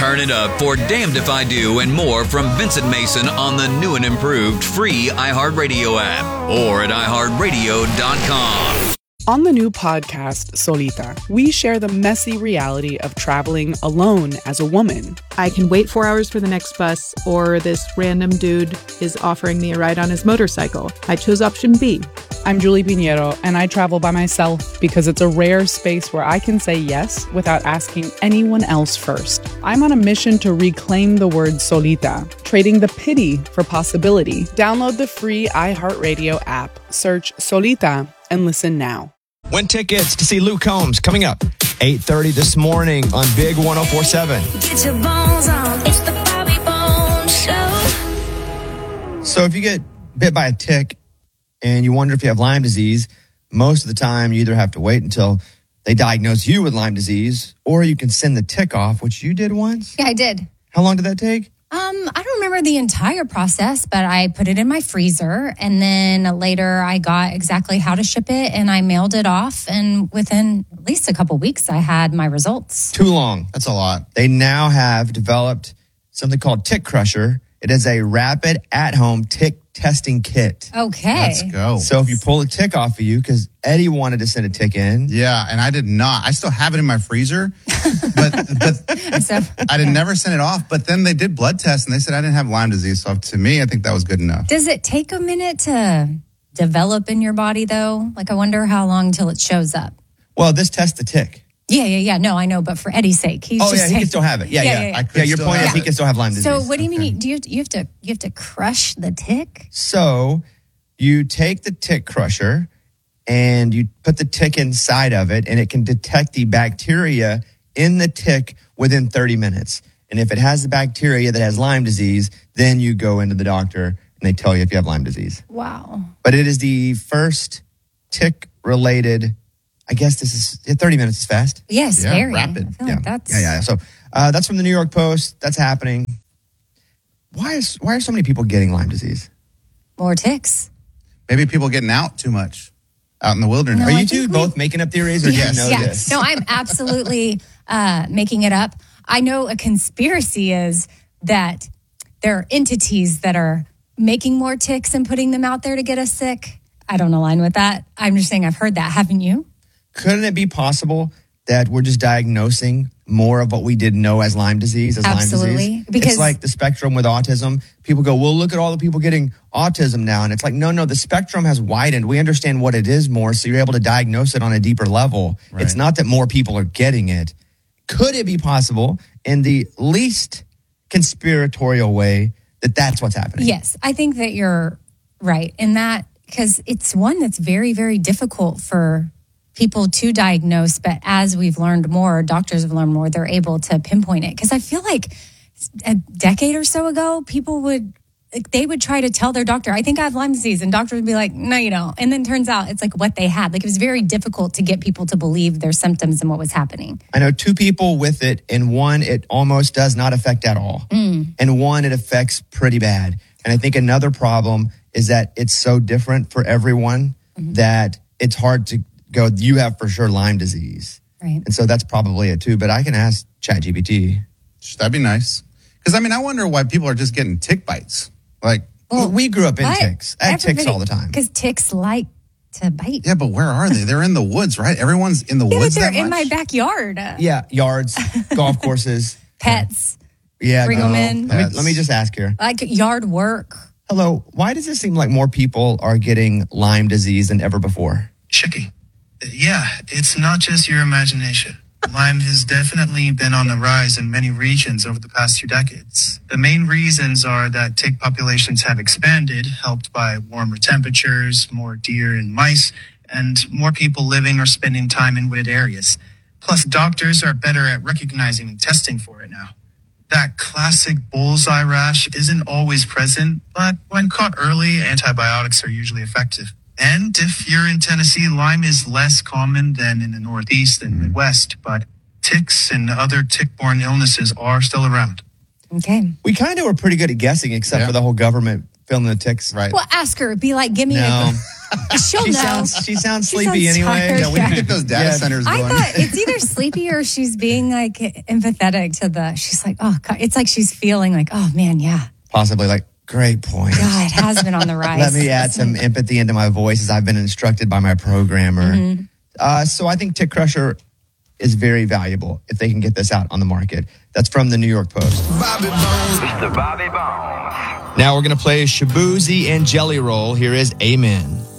turn it up for Damned If I Do and more from Vincent Mason on the new and improved free iHeartRadio app or at iHeartRadio.com. On the new podcast, Solita, we share the messy reality of traveling alone as a woman. I can wait 4 hours for the next bus, or this random dude is offering me a ride on his motorcycle. I chose option B. I'm Julie Pinheiro, and I travel by myself because it's a rare space where I can say yes without asking anyone else first. I'm on a mission to reclaim the word solita, trading the pity for possibility. Download the free iHeartRadio app, search Solita, and listen now. Win tickets to see Luke Combs coming up 8:30 this morning on Big 104.7. Get your bones on. It's the Bobby Bones Show. So if you get bit by a tick and you wonder if you have Lyme disease, most of the time you either have to wait until they diagnose you with Lyme disease, or you can send the tick off, which you did once. Yeah, I did. How long did that take? I don't remember the entire process, but I put it in my freezer, and then later I got exactly how to ship it, and I mailed it off, and within at least a couple weeks, I had my results. Too long. That's a lot. They now have developed something called Tick Crusher. It is a rapid at-home tick testing kit. Okay. Let's go. So if you pull a tick off of you, because Eddie wanted to send a tick in. Yeah, and I did not. I still have it in my freezer, but So, I did never send it off. But then they did blood tests, and they said I didn't have Lyme disease. So to me, I think that was good enough. does it take a minute to develop in your body, though? Like, I wonder how long till it shows up. Well, this tests the tick. Yeah. No, I know, but for Eddie's sake, he's Oh, just yeah, he saying, can still have it. Yeah. I could Your still point have is he it. can still have Lyme disease. So what do you mean? Do you have to crush the tick? So you take the tick crusher and you put the tick inside of it, and it can detect the bacteria in the tick within 30 minutes. And if it has the bacteria that has Lyme disease, then you go into the doctor and they tell you if you have Lyme disease. Wow. But it is the first tick-related, I guess this is 30 minutes is fast. Yes, Yeah, very rapid. I feel like that's Yeah. So that's from the New York Post. That's happening. Why are so many people getting Lyme disease? more ticks. Maybe people getting out too much out in the wilderness. No, Are I you think two both making up theories, or do you know yeah. this? No, I'm absolutely making it up. I know a conspiracy is that there are entities that are making more ticks and putting them out there to get us sick. I don't align with that. I'm just saying I've heard that. Haven't you? Couldn't it be possible that we're just diagnosing more of what we didn't know as Lyme disease, Absolutely. Lyme disease? Because- it's like the spectrum with autism. People go, well, look at all the people getting autism now. And it's like, no, the spectrum has widened. We understand what it is more, so you're able to diagnose it on a deeper level. Right. It's not that more people are getting it. Could it be possible in the least conspiratorial way that that's what's happening? Yes, I think that you're right in that, because it's one that's very, very difficult for people to diagnose. But as we've learned more, doctors have learned more, they're able to pinpoint it. Because I feel like a decade or so ago, people would try to tell their doctor, I think I have Lyme disease. And doctors would be like, no, you don't. And then turns out it's like what they had. Like, it was very difficult to get people to believe their symptoms and what was happening. I know two people with it, and one it almost does not affect at all. And one it affects pretty bad. And I think another problem is that it's so different for everyone that it's hard to go, you have for sure Lyme disease. Right. And so that's probably it too. But I can ask ChatGPT. That'd be nice. Because, I wonder why people are just getting tick bites. Like, Well, we grew up in What? ticks. I had ticks all the time. Because ticks like to bite. yeah, but where are they? They're in the woods, right? Everyone's in the Yeah, but woods they're that in my much? backyard. Yeah, yards, golf courses. Pets, Yeah. bring them in. Let me just ask here. Like yard work. Hello, why does it seem like more people are getting Lyme disease than ever before? Chicky. Yeah, it's not just your imagination. Lyme has definitely been on the rise in many regions over the past 2 decades. The main reasons are that tick populations have expanded, helped by warmer temperatures, more deer and mice, and more people living or spending time in wooded areas. Plus, doctors are better at recognizing and testing for it now. That classic bullseye rash isn't always present, but when caught early, antibiotics are usually effective. And if you're in Tennessee, Lyme is less common than in the Northeast and Midwest, but ticks and other tick-borne illnesses are still around. Okay. We kind of were pretty good at guessing, except for the whole government filming the ticks. Right. Well, ask her. Be like, give me No. She'll She know. sounds sleepy sounds anyway. tired. Yeah, we need to get those data centers I going. thought it's either sleepy or she's being like empathetic to the. She's like, oh God. It's like she's feeling like, oh man, yeah. Possibly like, great point. God, it has been on the rise. Let me add some empathy into my voice as I've been instructed by my programmer. So I think Tick Crusher is very valuable if they can get this out on the market. That's from the New York Post. Mr. Bobby Bones. Now we're going to play Shabuzi and Jelly Roll. Here is Amen.